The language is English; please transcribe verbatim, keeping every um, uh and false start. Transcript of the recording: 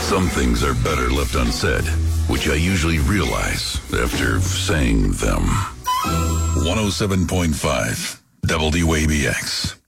Some things are better left unsaid, which I usually realize after saying them. one oh seven point five W A B X.